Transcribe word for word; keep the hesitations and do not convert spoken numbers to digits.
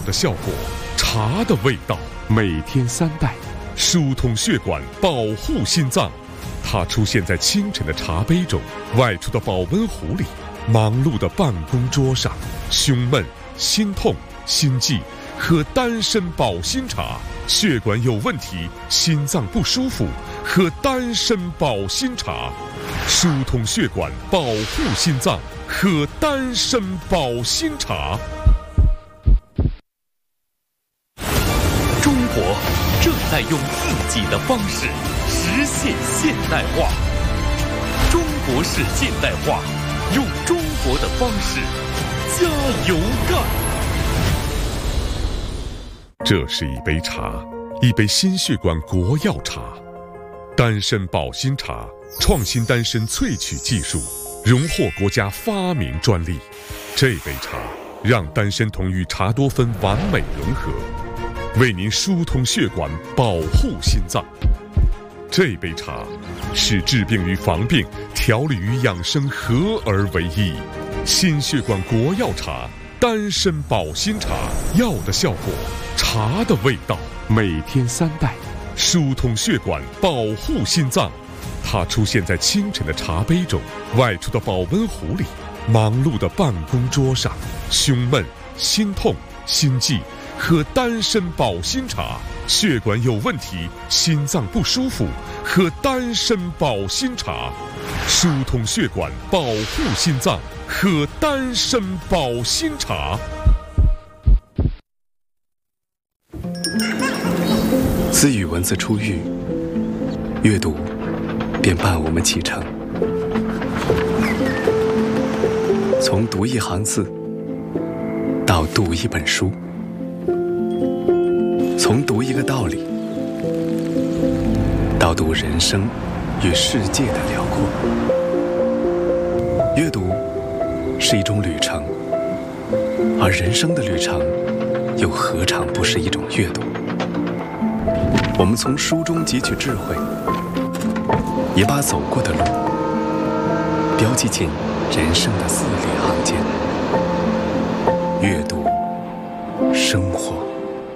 的效果，茶的味道，每天三袋，疏通血管，保护心脏。它出现在清晨的茶杯中，外出的保温壶里，忙碌的办公桌上。胸闷、心痛、心悸，喝丹参保心茶；血管有问题、心脏不舒服，喝丹参保心茶。疏通血管，保护心脏，喝丹参保心茶。 中国正在用自己的方式实现现代化。中国式现代化，用中国的方式加油干！ 这是一杯茶，一杯心血管国药茶，丹参保心茶，创新丹参萃取技术，荣获国家发明专利。这杯茶让丹参酮与茶多酚完美融合，为您疏通血管，保护心脏。这杯茶是治病与防病、调理与养生合而为一。心血管国药茶，丹参保心茶，药的效果，茶的味道，每天三袋，疏通血管，保护心脏。它出现在清晨的茶杯中，外出的保温壶里，忙碌的办公桌上。胸闷、心痛、心悸，喝丹参保心茶；血管有问题、心脏不舒服，喝丹参保心茶。疏通血管，保护心脏，喝丹参保心茶。 自与文字初遇，阅读便伴我们启程。从读一行字到读一本书，从读一个道理到读人生与世界的辽阔。阅读是一种旅程，而人生的旅程又何尝不是一种阅读？我们从书中汲取智慧，也把走过的路标记进人生的字里行间。阅读，生活。